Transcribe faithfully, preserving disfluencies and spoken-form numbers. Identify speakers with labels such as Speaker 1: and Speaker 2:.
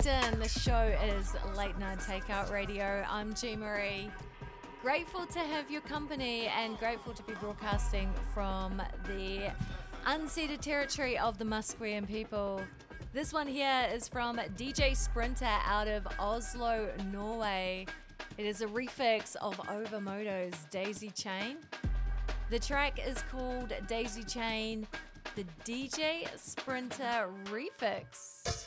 Speaker 1: in. The show is Late Night Takeout Radio. I'm G Marie. Grateful to have your company and grateful to be broadcasting from the unceded territory of the Musqueam people. This one here is from D J Sprinter out of Oslo, Norway. It is a refix of Overmoto's Daisy Chain. The track is called Daisy Chain, the D J Sprinter Refix.